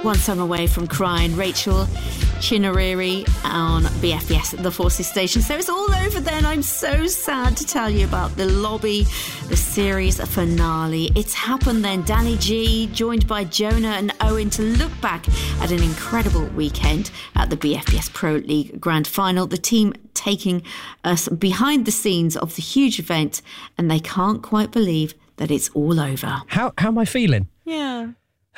one song away from crying. Rachel Chinariri on BFBS, the Forces station. So it's all over then. I'm so sad to tell you about the lobby, the series finale. It's happened then. Danny G joined by Jonah and Owen to look back at an incredible weekend at the BFBS Pro League Grand Final. The team taking us behind the scenes of the huge event, and they can't quite believe that it's all over. How am I feeling? Yeah.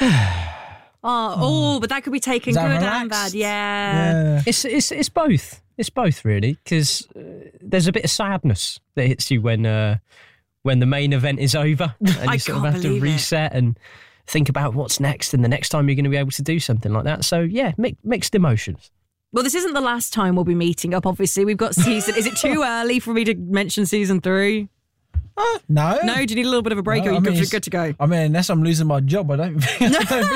But that could be taken good and bad. Yeah. It's both. It's both, really, because there's a bit of sadness that hits you when the main event is over and you sort of have to reset and think about what's next and the next time you're going to be able to do something like that. So, yeah, mixed emotions. Well, this isn't the last time we'll be meeting up, obviously. We've got season... Is it too early for me to mention season 3? No. No, do you need a little bit of a break or are you good to go? I mean, unless I'm losing my job, I don't think...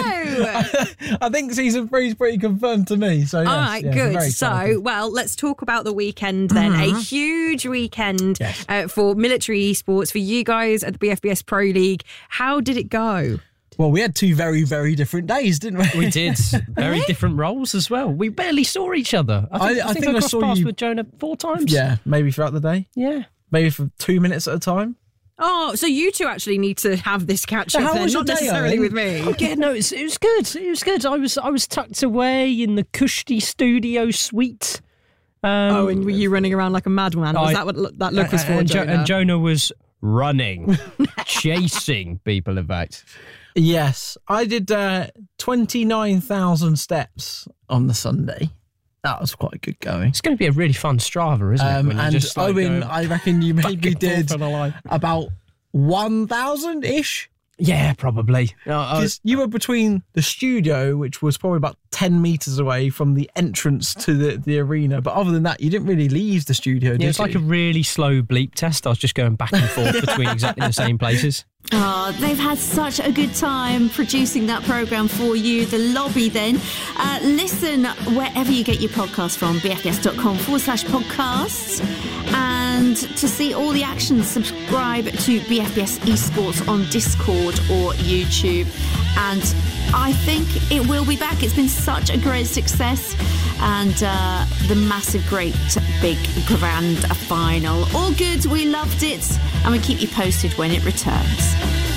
I think season 3 is pretty confirmed to me. So, yes, all right, good. So, let's talk about the weekend then. A huge weekend for military esports for you guys at the BFBS Pro League. How did it go? Well, we had 2 very, very different days, didn't we? We did. Very different roles as well. We barely saw each other. I think I crossed paths with Jonah 4 times. Yeah, maybe throughout the day. Yeah. Maybe for 2 minutes at a time. Oh, so you two actually need to have this catch-up then, not necessarily with me. Yeah, no, it was good. It was good. I was tucked away in the Kushti studio suite. And were you running around like a madman? Was that what that look was for, Jonah? And Jonah was running, chasing people, in fact. Yes, I did 29,000 steps on the Sunday. That was quite good going. It's going to be a really fun Strava, isn't it? And Owen, I reckon you maybe did about 1,000-ish. Yeah, probably. Because you were between the studio, which was probably about 10 metres away from the entrance to the arena. But other than that, you didn't really leave the studio, did you? It's like a really slow bleep test. I was just going back and forth between exactly the same places. Oh, they've had such a good time producing that programme for you. The lobby then. Listen wherever you get your podcast from, bfbs.com/podcasts. And to see all the action, subscribe to BFBS Esports on Discord or YouTube. And I think it will be back. It's been such a great success. And the massive, great, big, grand final. All good. We loved it. And we keep you posted when it returns.